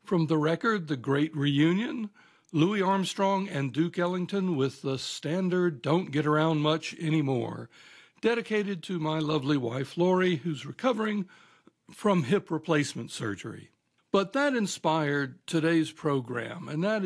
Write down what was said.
From the record, The Great Reunion, Louis Armstrong and Duke Ellington with the standard Don't Get Around Much Anymore, dedicated to my lovely wife, Lori, who's recovering from hip replacement surgery. But that inspired today's program, and that